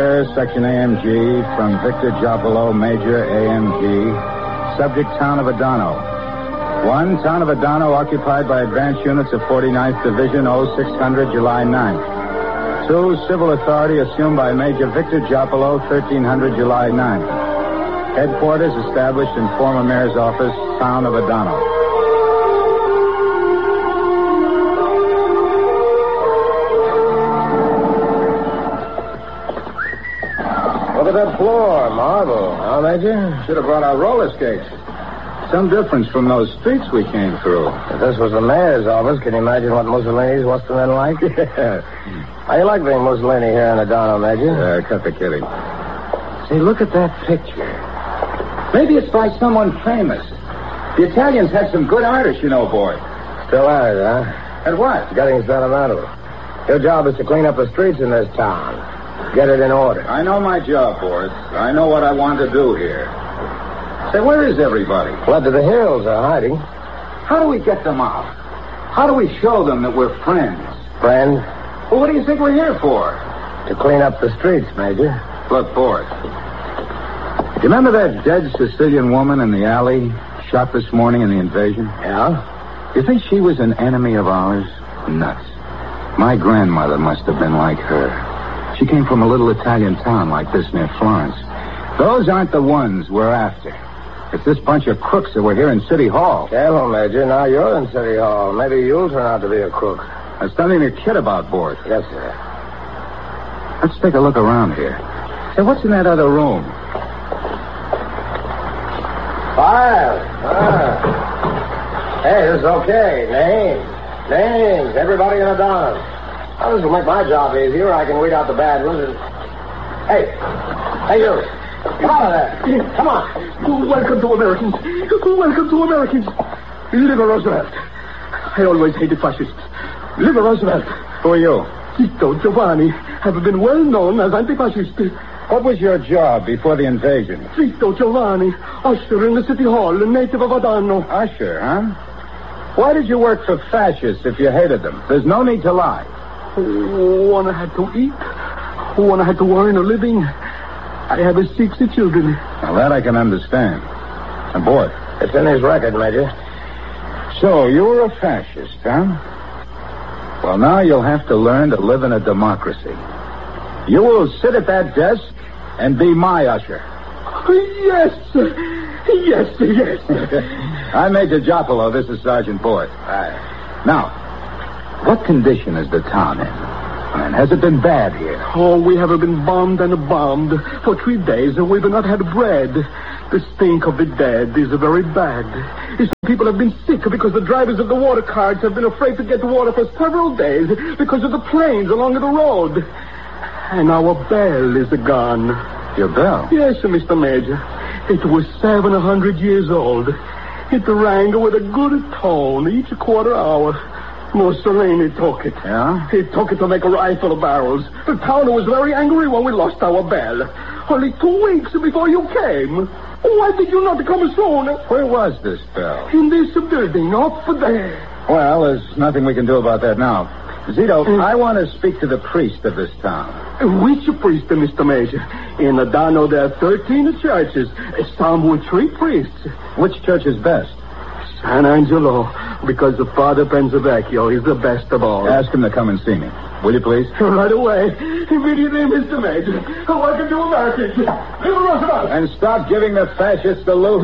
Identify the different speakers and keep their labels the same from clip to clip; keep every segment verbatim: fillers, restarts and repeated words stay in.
Speaker 1: Section A M G from Victor Giapolo, Major A M G. Subject, town of Adano. One, town of Adano occupied by advanced units of forty-ninth Division, oh six hundred, July ninth. Two, civil authority assumed by Major Victor Giapolo, thirteen hundred, July ninth. Headquarters established in former mayor's office, town of Adano.
Speaker 2: Look at that floor, marble. Huh, Major?
Speaker 1: Should have brought our roller skates. Some difference from those streets we came through.
Speaker 2: If this was the mayor's office, can you imagine what Mussolini's must have been like?
Speaker 1: Yeah.
Speaker 2: How you like being Mussolini here in Adano, Major?
Speaker 1: Uh, cut the kidding. Say, look at that picture. Maybe it's by someone famous. The Italians had some good artists, you know, boy.
Speaker 2: Still at it, huh?
Speaker 1: At what?
Speaker 2: Getting sentimental. Your job is to clean up the streets in this town. Get it in order.
Speaker 1: I know my job, Boris. I know what I want to do here. Say, where is everybody?
Speaker 2: Fled to the hills. They're hiding.
Speaker 1: How do we get them out? How do we show them that we're friends?
Speaker 2: Friends?
Speaker 1: Well, what do you think we're here for?
Speaker 2: To clean up the streets, Major.
Speaker 1: Look, Boris. You remember that dead Sicilian woman in the alley, shot this morning in the invasion?
Speaker 2: Yeah?
Speaker 1: You think she was an enemy of ours? Nuts. My grandmother must have been like her. She came from a little Italian town like this near Florence. Those aren't the ones we're after. It's this bunch of crooks that were here in City Hall.
Speaker 2: Careful, Major. Now you're in City Hall. Maybe you'll turn out to be a crook.
Speaker 1: There's something to kid about, Boris.
Speaker 2: Yes, sir.
Speaker 1: Let's take a look around here. Say, what's in that other room?
Speaker 2: Files. Ah. Hey, this is okay. Names. Names. Everybody in Adano. Now, this will make my job easier. I can weed out the bad ones and... Hey. Hey, you. Come out of there. Come on.
Speaker 3: Welcome to Americans. Welcome to Americans. Live Roosevelt. I always hated fascists. Live Roosevelt.
Speaker 1: Who are you?
Speaker 3: Tito Giovanni. Have been well known as anti-fascist.
Speaker 1: What was your job before the invasion?
Speaker 3: Tito Giovanni. Usher in the City Hall, a native of Adano.
Speaker 1: Usher, huh? Why did you work for fascists if you hated them? There's no need to lie.
Speaker 3: One had to eat. One had to earn a living. I have six children.
Speaker 1: Now, that I can understand. And, boy,
Speaker 2: it's in his record, Major.
Speaker 1: So, you were a fascist, huh? Well, now you'll have to learn to live in a democracy. You will sit at that desk and be my usher.
Speaker 3: Yes, yes, yes.
Speaker 1: I'm Major Giapolo. This is Sergeant Boyd.
Speaker 2: Hi.
Speaker 1: Now, what condition is the town in? And has it been bad here?
Speaker 3: Oh, we have been bombed and bombed. For three days, and we've not had bread. The stink of the dead is very bad. Some people have been sick because the drivers of the water carts have been afraid to get water for several days because of the planes along the road. And our bell is gone.
Speaker 1: Your bell?
Speaker 3: Yes, Mister Major. It was seven hundred years old. It rang with a good tone each quarter hour. Mussolini took it.
Speaker 1: Yeah?
Speaker 3: He took it to make rifle barrels. The town was very angry when we lost our bell. Only two weeks before you came. Why did you not come soon?
Speaker 1: Where was this bell?
Speaker 3: In this building, up there.
Speaker 1: Well, there's nothing we can do about that now. Zito, uh, I want to speak to the priest of this town.
Speaker 3: Which priest, Mister Major? In Adano, there are thirteen churches. Some with three priests.
Speaker 1: Which church is best?
Speaker 3: San Angelo, because the Father Penzavecchio is the best of all.
Speaker 1: Ask him to come and see me. Will you, please?
Speaker 3: Right away. Immediately, Mister Major. Welcome to America. Live Roosevelt.
Speaker 1: And stop giving the fascists the loot.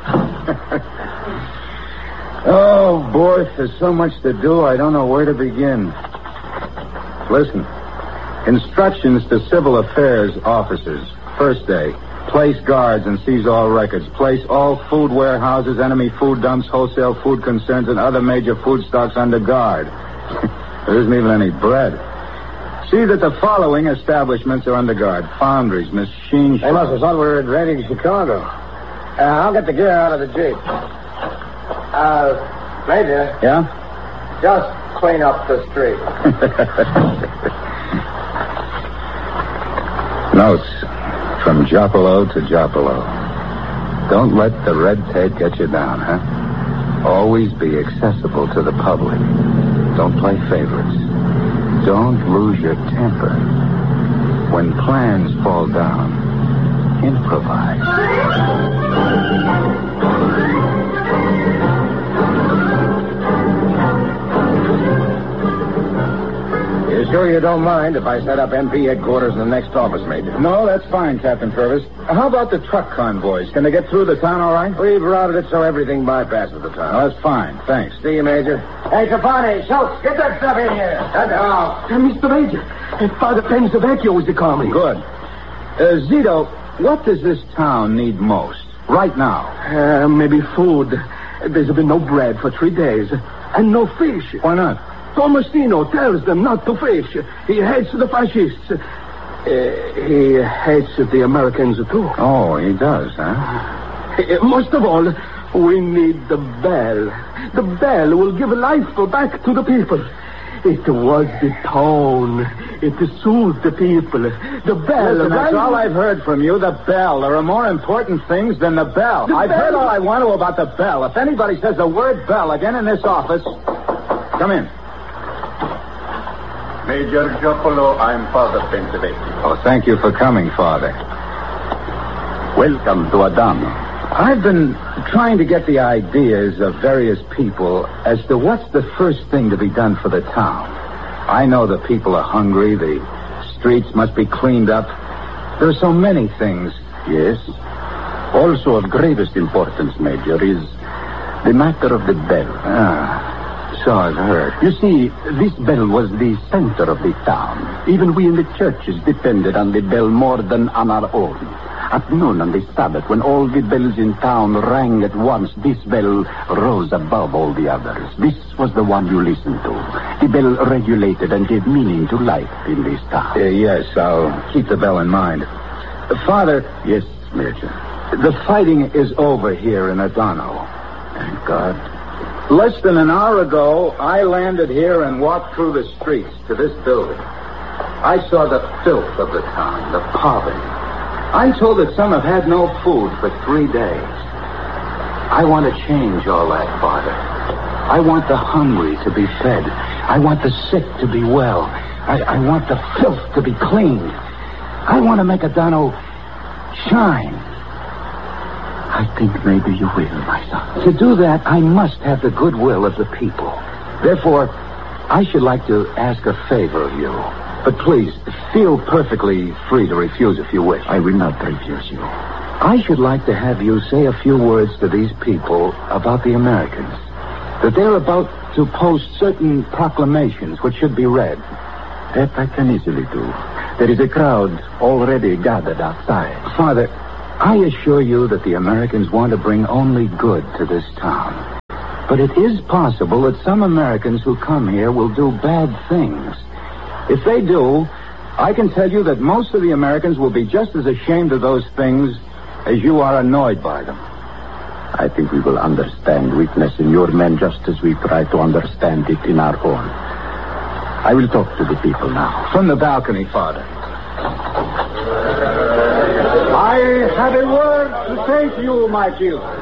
Speaker 1: Oh, boy, there's so much to do, I don't know where to begin. Listen. Instructions to civil affairs officers. First day. Place guards and seize all records. Place all food warehouses, enemy food dumps, wholesale food concerns, and other major food stocks under guard. There isn't even any bread. See that the following establishments are under guard. Foundries, machine shops.
Speaker 2: They must have thought we were invading Chicago. Uh, I'll get the gear out of the Jeep. Uh, Major.
Speaker 1: Yeah?
Speaker 2: Just clean up the street.
Speaker 1: Notes. From Giapolo to Giapolo. Don't let the red tape get you down, huh? Always be accessible to the public. Don't play favorites. Don't lose your temper. When plans fall down, improvise.
Speaker 2: You sure you don't mind if I set up M P headquarters in the next office, Major?
Speaker 1: No, that's fine, Captain Purvis. How about the truck convoys? Can they get through the town all right?
Speaker 2: We've routed it so everything bypasses the town.
Speaker 1: Oh, that's fine. Thanks.
Speaker 2: See you, Major. Hey, Trapani, Schultz, get that stuff in here. That's all.
Speaker 3: Uh, Mister Major, uh, Father Pensavecchio is calling.
Speaker 1: Good. Uh, Zito, what does this town need most right now?
Speaker 3: Uh, maybe food. There's been no bread for three days. And no fish.
Speaker 1: Why not?
Speaker 3: Tomasino tells them not to fish. He hates the fascists. Uh, he hates the Americans, too.
Speaker 1: Oh, he does, huh?
Speaker 3: Uh, most of all, we need the bell. The bell will give life back to the people. It was the tone. It soothed the people. The bell.
Speaker 1: Listen, that's
Speaker 3: right?
Speaker 1: all I've heard from you, the bell. There are more important things than the bell.
Speaker 3: The
Speaker 1: I've
Speaker 3: bell?
Speaker 1: heard all I want to about the bell. If anybody says the word bell again in this office, come in.
Speaker 4: Major Giopolo, I'm Father Pensavecchio.
Speaker 1: Oh, thank you for coming, Father.
Speaker 4: Welcome to Adano.
Speaker 1: I've been trying to get the ideas of various people as to what's the first thing to be done for the town. I know the people are hungry. The streets must be cleaned up. There are so many things.
Speaker 4: Yes. Also of gravest importance, Major, is the matter of the bell.
Speaker 1: Ah, so I've heard.
Speaker 4: You see, this bell was the center of the town. Even we in the churches depended on the bell more than on our own. At noon on the Sabbath, when all the bells in town rang at once, this bell rose above all the others. This was the one you listened to. The bell regulated and gave meaning to life in this town.
Speaker 1: Uh, yes, I'll keep the bell in mind. Uh, Father.
Speaker 4: Yes, Major.
Speaker 1: The fighting is over here in Adano.
Speaker 4: Thank God.
Speaker 1: Less than an hour ago, I landed here and walked through the streets to this building. I saw the filth of the town, the poverty. I'm told that some have had no food for three days. I want to change all that, Father. I want the hungry to be fed. I want the sick to be well. I, I want the filth to be cleaned. I want to make Adano shine.
Speaker 4: I think maybe you will, my son.
Speaker 1: To do that, I must have the goodwill of the people. Therefore, I should like to ask a favor of you. But please, feel perfectly free to refuse if you wish.
Speaker 4: I will not refuse you.
Speaker 1: I should like to have you say a few words to these people about the Americans. That they're about to post certain proclamations which should be read.
Speaker 4: That I can easily do. There is a crowd already gathered outside.
Speaker 1: Father, I assure you that the Americans want to bring only good to this town. But it is possible that some Americans who come here will do bad things. If they do, I can tell you that most of the Americans will be just as ashamed of those things as you are annoyed by them.
Speaker 4: I think we will understand weakness in your men just as we try to understand it in our own. I will talk to the people now.
Speaker 1: From the balcony, Father.
Speaker 3: I have a word to say to you, my children.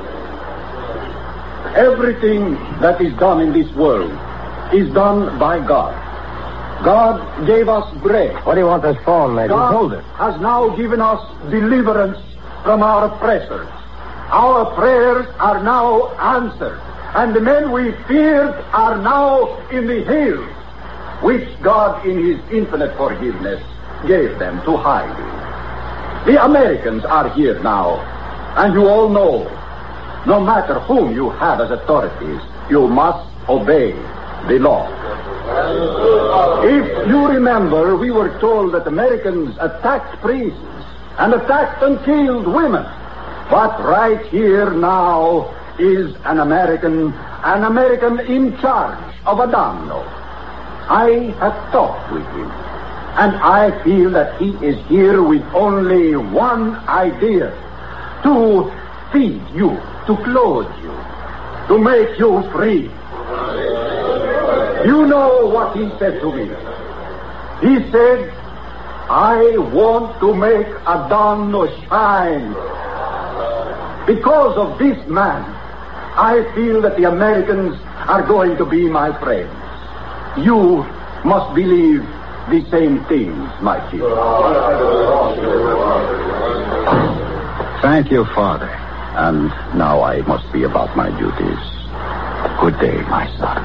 Speaker 3: Everything that is done in this world is done by God. God gave us bread.
Speaker 2: What do you want this for, Major?
Speaker 3: God
Speaker 2: Hold it.
Speaker 3: has now given us deliverance from our oppressors. Our prayers are now answered, and the men we feared are now in the hills, which God, in his infinite forgiveness, gave them to hide in. The Americans are here now, and you all know, no matter whom you have as authorities, you must obey the law. If you remember, we were told that Americans attacked priests and attacked and killed women. But right here now is an American, an American in charge of Adano. I have talked with him, and I feel that he is here with only one idea: to feed you, to clothe you, to make you free. You know what he said to me. He said, I want to make Adano shine. Because of this man, I feel that the Americans are going to be my friends. You must believe
Speaker 4: The same things, my chief.
Speaker 1: Thank you, Father.
Speaker 4: And now I must be about my duties. Good day, my son.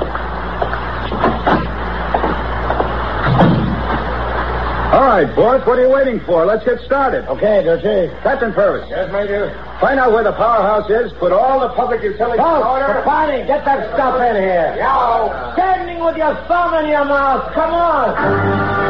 Speaker 1: All right, boys, what are you waiting for? Let's get started.
Speaker 2: Okay, Dutchy.
Speaker 1: Captain Purvis.
Speaker 2: Yes, Major.
Speaker 1: Find out where the powerhouse is. Put all the public utilities in order.
Speaker 2: Capani, get that stuff in here.
Speaker 5: Yo!
Speaker 2: Standing with your thumb in your mouth. Come on.